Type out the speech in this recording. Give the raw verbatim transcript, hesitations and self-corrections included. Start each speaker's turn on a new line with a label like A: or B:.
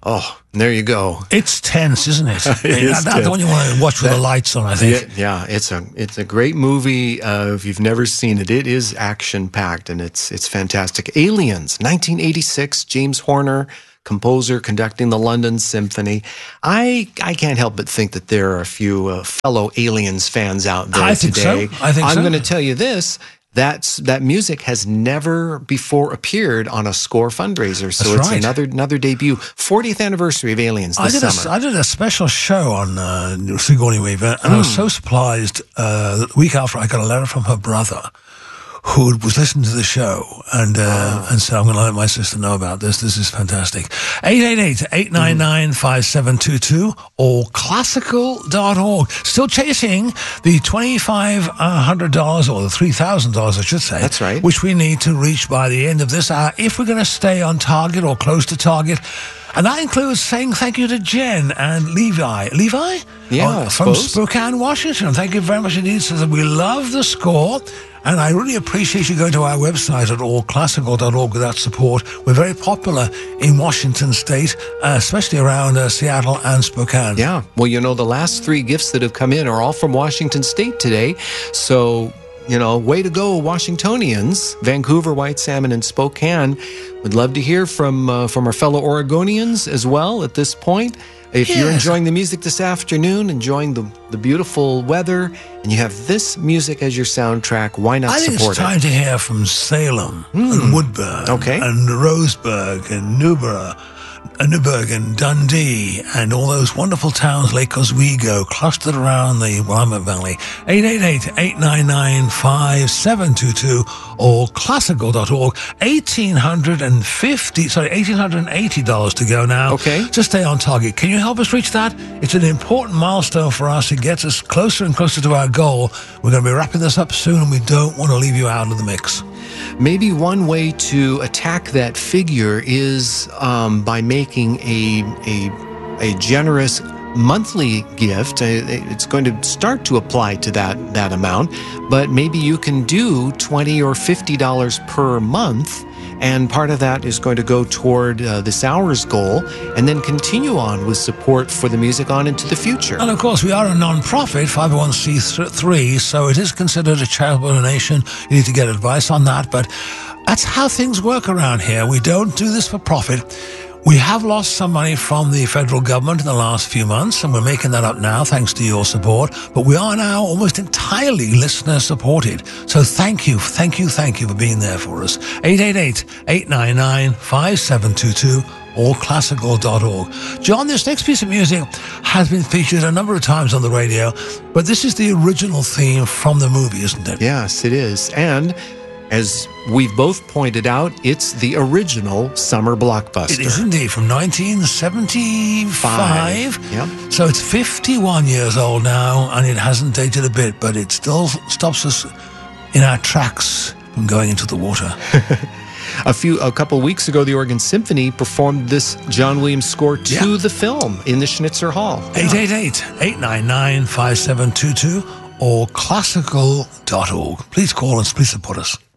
A: Oh, there you go.
B: It's tense, isn't it?
A: It
B: I mean,
A: is
B: that's the one you want to watch with
A: That-
B: the lights on, I think.
A: Yeah, yeah, it's a it's a great movie. Uh, if you've never seen it, it is action packed and it's it's fantastic. Aliens, nineteen eighty-six. James Horner, composer, conducting the London Symphony. I I can't help but think that there are a few uh, fellow Aliens fans out there
B: I think
A: today.
B: so. I think
A: I'm
B: so.
A: going to tell you this. That's, that music has never before appeared on a SCORE fundraiser, so
B: That's
A: it's
B: right.
A: another another debut. fortieth anniversary of Aliens
B: I
A: this
B: did,
A: summer.
B: a, I did a special show on uh, Sigourney Weaver, and I was so surprised uh, that the week after I got a letter from her brother who was listening to the show and uh, and said, I'm going to let my sister know about this. This is fantastic. eight eight eight, eight nine nine, five seven two two or classical dot org. Still chasing the twenty-five hundred dollars or the three thousand dollars, I should say.
A: That's right.
B: Which we need to reach by the end of this hour if we're going to stay on target or close to target. And that includes saying thank you to Jen and Levi. Levi?
A: Yeah,
B: Uh,
A: I
B: from
A: suppose.
B: Spokane, Washington. Thank you very much indeed. Says that we love the score. And I really appreciate you going to our website at all classical dot org with that support. We're very popular in Washington State, uh, especially around uh, Seattle and Spokane.
A: Yeah. Well, you know, the last three gifts that have come in are all from Washington State today. So, you know, way to go, Washingtonians. Vancouver, White Salmon, and Spokane. Would love to hear from uh, from our fellow Oregonians as well at this point. If you're
B: Yes.
A: enjoying the music this afternoon, enjoying the, the beautiful weather, and you have this music as your soundtrack, why not
B: I think
A: support
B: it's time
A: it?
B: to hear from Salem and Woodburn
A: Okay.
B: and Roseburg and Newborough, uh, Newburgh and Dundee and all those wonderful towns, Lake Oswego, clustered around the Willamette Valley. eight eight eight, eight nine nine, five seven two two or classical dot org. eighteen fifty, sorry, one thousand eight hundred eighty dollars to go now.
A: Okay.
B: To stay on target. Can you help us reach that? It's an important milestone for us. It gets us closer and closer to our goal. We're going to be wrapping this up soon, and we don't want to leave you out of the mix.
A: Maybe one way to attack that figure is um, by making a, a, a generous monthly gift. Uh, It's going to start to apply to that, that amount, but maybe you can do twenty dollars or fifty dollars per month. And part of that is going to go toward uh, this hour's goal, and then continue on with support for the music on into the future.
B: And of course, we are a non-profit, five oh one c three, so it is considered a charitable donation. You need to get advice on that, but that's how things work around here. We don't do this for profit. We have lost some money from the federal government in the last few months, and we're making that up now thanks to your support. But we are now almost entirely listener-supported. So thank you, thank you, thank you for being there for us. eight eight eight, eight nine nine, five seven two two or classical dot org. John, this next piece of music has been featured a number of times on the radio, but this is the original theme from the movie, isn't it?
A: Yes, it is. And as we've both pointed out, it's the original summer blockbuster.
B: It is indeed, from nineteen seventy-five.
A: Five, yep.
B: So it's fifty-one years old now, and it hasn't dated a bit, but it still stops us in our tracks from going into the water.
A: A few, a couple of weeks ago, the Oregon Symphony performed this John Williams score to
B: Yeah.
A: the film in the Schnitzer Hall.
B: eight eight eight, eight nine nine, five seven two two or classical dot org. Please call us, please support us.